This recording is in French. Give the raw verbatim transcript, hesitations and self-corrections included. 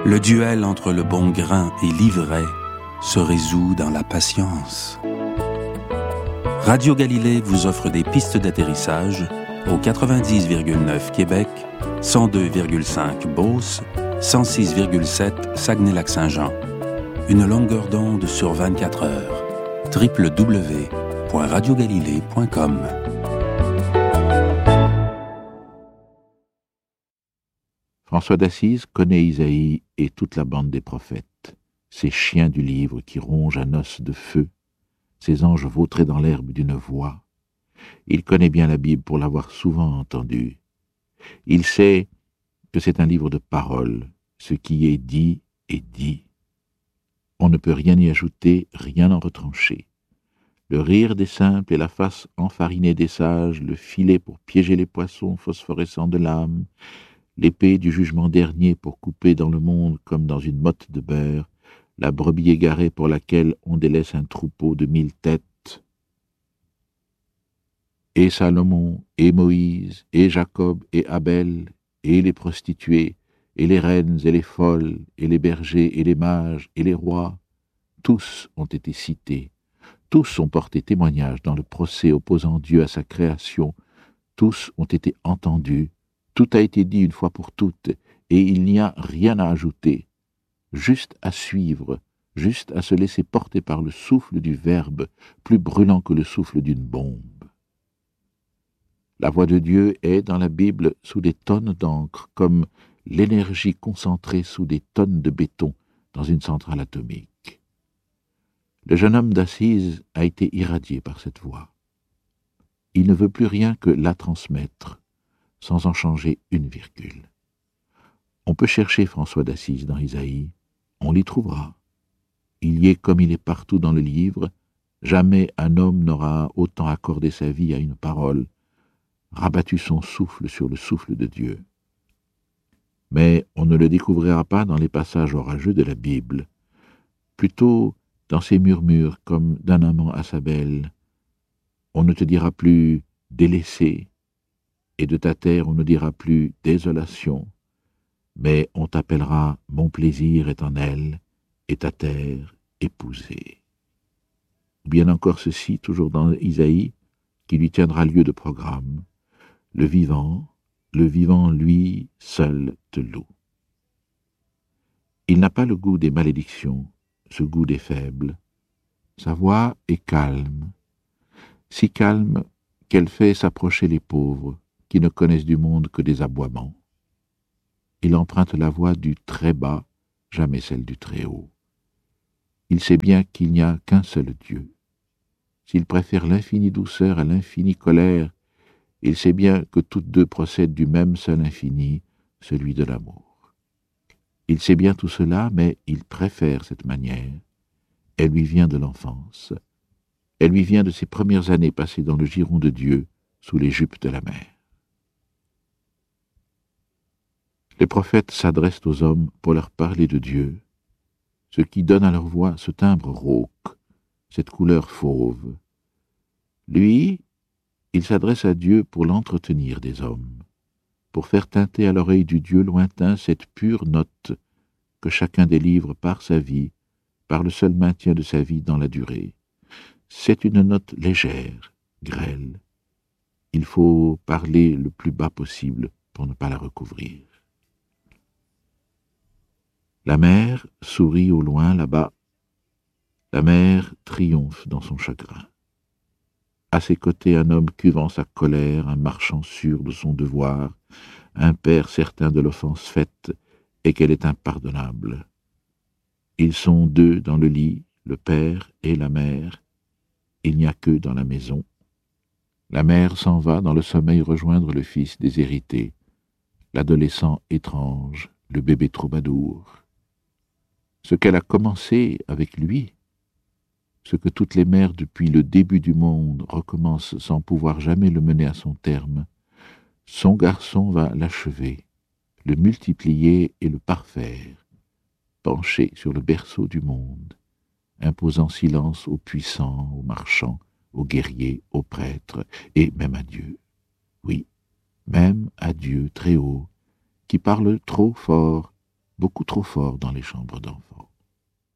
Le duel entre le bon grain et l'ivraie se résout dans la patience. Radio Galilée vous offre des pistes d'atterrissage au quatre-vingt-dix virgule neuf Québec, cent deux virgule cinq Beauce, cent six virgule sept Saguenay-Lac-Saint-Jean. Une longueur d'onde sur vingt-quatre heures. w w w point radio galilée point com. François d'Assise connaît Isaïe et toute la bande des prophètes, ces chiens du livre qui rongent un os de feu, ces anges vautrés dans l'herbe d'une voix. Il connaît bien la Bible pour l'avoir souvent entendue. Il sait que c'est un livre de paroles, ce qui est dit est dit. On ne peut rien y ajouter, rien en retrancher. Le rire des simples et la face enfarinée des sages, le filet pour piéger les poissons phosphorescents de l'âme, l'épée du jugement dernier pour couper dans le monde comme dans une motte de beurre, la brebis égarée pour laquelle on délaisse un troupeau de mille têtes. Et Salomon, et Moïse, et Jacob, et Abel, et les prostituées, et les reines, et les folles, et les bergers, et les mages, et les rois, tous ont été cités, tous ont porté témoignage dans le procès opposant Dieu à sa création, tous ont été entendus, tout a été dit une fois pour toutes, et il n'y a rien à ajouter, juste à suivre, juste à se laisser porter par le souffle du Verbe, plus brûlant que le souffle d'une bombe. La voix de Dieu est, dans la Bible, sous des tonnes d'encre, comme l'énergie concentrée sous des tonnes de béton dans une centrale atomique. Le jeune homme d'Assise a été irradié par cette voix. Il ne veut plus rien que la transmettre, sans en changer une virgule. On peut chercher François d'Assise dans Isaïe, on l'y trouvera. Il y est comme il est partout dans le livre, jamais un homme n'aura autant accordé sa vie à une parole, rabattu son souffle sur le souffle de Dieu. Mais on ne le découvrira pas dans les passages orageux de la Bible, plutôt dans ces murmures comme d'un amant à sa belle. On ne te dira plus « délaissé », et de ta terre on ne dira plus « désolation », mais on t'appellera « mon plaisir est en elle » et ta terre « épousée ». Ou bien encore ceci, toujours dans Isaïe, qui lui tiendra lieu de programme. Le vivant, le vivant, lui, seul te loue. Il n'a pas le goût des malédictions, ce goût des faibles. Sa voix est calme, si calme qu'elle fait s'approcher les pauvres, qui ne connaissent du monde que des aboiements. Il emprunte la voix du très bas, jamais celle du très haut. Il sait bien qu'il n'y a qu'un seul Dieu. S'il préfère l'infinie douceur à l'infinie colère, il sait bien que toutes deux procèdent du même seul infini, celui de l'amour. Il sait bien tout cela, mais il préfère cette manière. Elle lui vient de l'enfance. Elle lui vient de ses premières années passées dans le giron de Dieu, sous les jupes de la mer. Les prophètes s'adressent aux hommes pour leur parler de Dieu, ce qui donne à leur voix ce timbre rauque, cette couleur fauve. Lui, il s'adresse à Dieu pour l'entretenir des hommes, pour faire tinter à l'oreille du Dieu lointain cette pure note que chacun délivre par sa vie, par le seul maintien de sa vie dans la durée. C'est une note légère, grêle. Il faut parler le plus bas possible pour ne pas la recouvrir. La mer sourit au loin là-bas. La mer triomphe dans son chagrin. À ses côtés, un homme cuvant sa colère, un marchand sûr de son devoir, un père certain de l'offense faite et qu'elle est impardonnable. Ils sont deux dans le lit, le père et la mère. Il n'y a qu'eux dans la maison. La mère s'en va dans le sommeil rejoindre le fils déshérité, l'adolescent étrange, le bébé troubadour. Ce qu'elle a commencé avec lui, ce que toutes les mères depuis le début du monde recommencent sans pouvoir jamais le mener à son terme, son garçon va l'achever, le multiplier et le parfaire, penché sur le berceau du monde, imposant silence aux puissants, aux marchands, aux guerriers, aux prêtres, et même à Dieu. Oui, même à Dieu très haut, qui parle trop fort beaucoup trop fort dans les chambres d'enfants.